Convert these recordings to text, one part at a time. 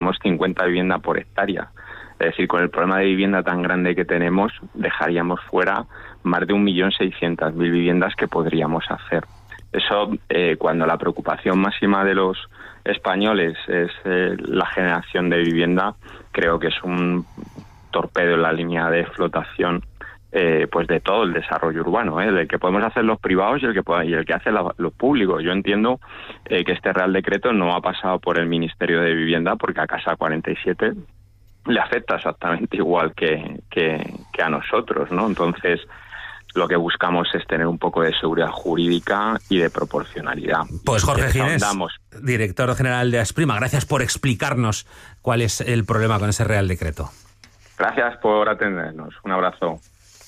tenemos 50 viviendas por hectárea. Es decir, con el problema de vivienda tan grande que tenemos, dejaríamos fuera más de 1.600.000 viviendas que podríamos hacer. Eso, cuando la preocupación máxima de los españoles es la generación de vivienda, creo que es un torpedo en la línea de flotación pues de todo el desarrollo urbano, del que podemos hacer los privados y el que hace los públicos. Yo entiendo que este Real Decreto no ha pasado por el Ministerio de Vivienda, porque a Casa 47 le afecta exactamente igual que a nosotros, ¿no? Entonces, lo que buscamos es tener un poco de seguridad jurídica y de proporcionalidad. Pues Jorge Ginés, director general de Asprima, gracias por explicarnos cuál es el problema con ese Real Decreto. Gracias por atendernos. Un abrazo.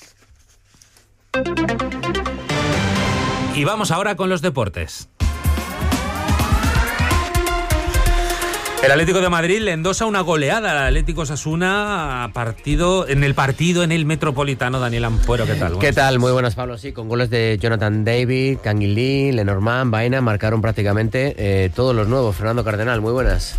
Y vamos ahora con los deportes. El Atlético de Madrid le endosa una goleada al Atlético Osasuna en el Metropolitano. Daniel Ampuero, ¿qué tal? ¿Qué tal? Muy buenas, Pablo. Sí, con goles de Jonathan David, Kangin Lee, Lenormand, Baena, marcaron prácticamente todos los nuevos. Fernando Cardenal, muy buenas.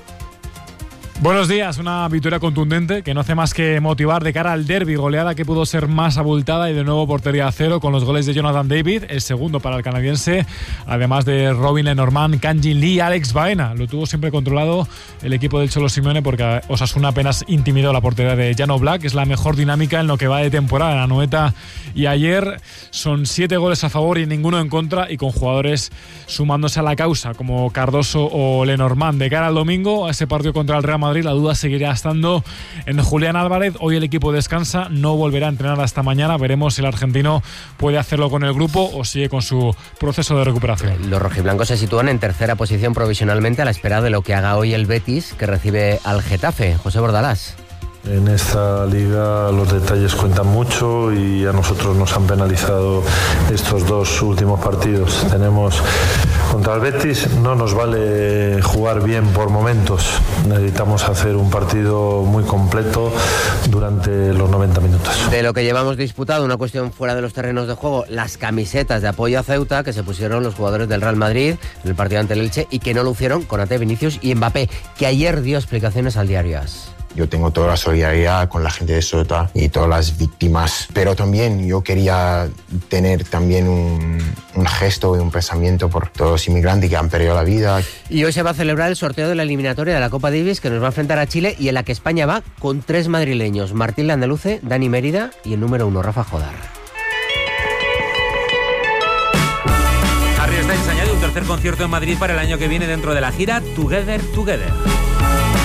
Buenos días, una victoria contundente que no hace más que motivar de cara al derbi, goleada que pudo ser más abultada y de nuevo portería a cero con los goles de Jonathan David, el segundo para el canadiense, además de Robin Lenormand, Kangin Lee y Alex Baena. Lo tuvo siempre controlado el equipo del Cholo Simeone porque Osasuna apenas intimidó la portería de Jan Oblak. Es la mejor dinámica en lo que va de temporada en Anoeta, y ayer son 7 goles a favor y ninguno en contra, y con jugadores sumándose a la causa como Cardoso o Lenormand. De cara al domingo, a ese partido contra el Real Madrid, la duda seguirá estando en Julián Álvarez. Hoy el equipo descansa, no volverá a entrenar hasta mañana. Veremos si el argentino puede hacerlo con el grupo o sigue con su proceso de recuperación. Los rojiblancos se sitúan en tercera posición provisionalmente a la espera de lo que haga hoy el Betis, que recibe al Getafe. José Bordalás. En esta liga los detalles cuentan mucho y a nosotros nos han penalizado estos 2 últimos partidos. Tenemos contra el Betis, no nos vale jugar bien por momentos. Necesitamos hacer un partido muy completo durante los 90 minutos. De lo que llevamos disputado, una cuestión fuera de los terrenos de juego, las camisetas de apoyo a Ceuta que se pusieron los jugadores del Real Madrid en el partido ante el Elche y que no lucieron con Ate, Vinicius y Mbappé, que ayer dio explicaciones al diario AS. Yo tengo toda la solidaridad con la gente de Ceuta y todas las víctimas, pero también yo quería tener también un gesto y un pensamiento por todos los inmigrantes que han perdido la vida. Y hoy se va a celebrar el sorteo de la eliminatoria de la Copa Davis, que nos va a enfrentar a Chile y en la que España va con 3 madrileños: Martín Landaluce, Dani Mérida y el número 1, Rafa Jodar. Harry Styles añade un tercer concierto en Madrid para el año que viene dentro de la gira Together Together.